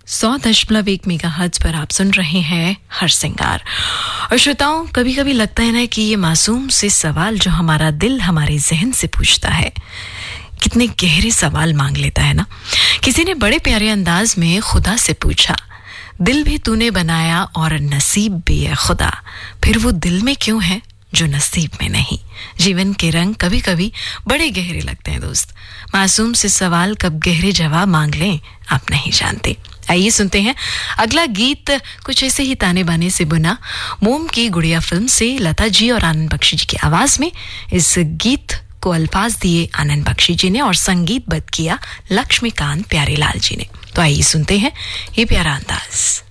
100.1 megahertz पर आप सुन रहे हैं हर सिंगार। और श्रोताओं, कभी कभी लगता है ना कि ये मासूम से सवाल जो हमारा दिल हमारे जहन से पूछता है, कितने गहरे सवाल मांग लेता है ना। किसी ने बड़े प्यारे अंदाज में खुदा से पूछा, दिल भी तूने बनाया और नसीब भी है खुदा, फिर वो दिल में क्यों है जो नसीब में नहीं। जीवन के रंग कभी कभी बड़े गहरे लगते हैं दोस्त। मासूम से सवाल कब गहरे जवाब मांग लें आप नहीं जानते। आइए सुनते हैं अगला गीत, कुछ ऐसे ही ताने बाने से बुना, मोम की गुड़िया फिल्म से लता जी और आनंद बख्शी जी की आवाज में। इस गीत को अल्फाज दिए आनंद बख्शी जी ने और संगीतबद्ध किया लक्ष्मीकांत प्यारेलाल जी ने। तो आइए सुनते हैं ये प्यारा अंदाज।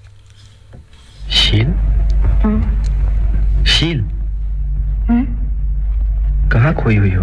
शील, शील, कहाँ खोई हुई हो?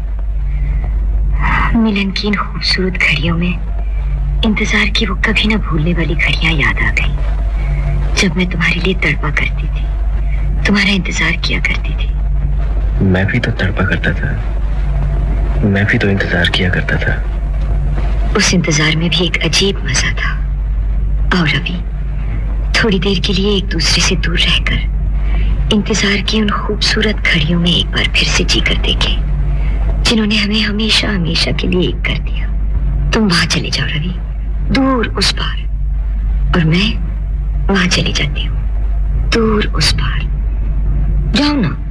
मिलन की इन खूबसूरत घड़ियों में इंतजार की वो कभी न भूलने वाली घड़ियां याद आ गई, जब मैं तुम्हारे लिए तड़पा करती थी, तुम्हारा इंतजार किया करती थी। मैं भी तो तड़पा करता था, मैं भी तो इंतजार किया करता था। उस इंतजार में भी एक अजीब मजा था। और अभी थोड़ी देर के लिए एक दूसरे से दूर रहकर इंतजार की उन खूबसूरत घड़ियों में एक बार फिर से जी कर देखे, जिन्होंने हमें हमेशा हमेशा के लिए एक कर दिया। तुम वहां चले जाओ रवि, दूर उस पार, और मैं वहां चली जाती हूँ, दूर उस पार। जाओ ना।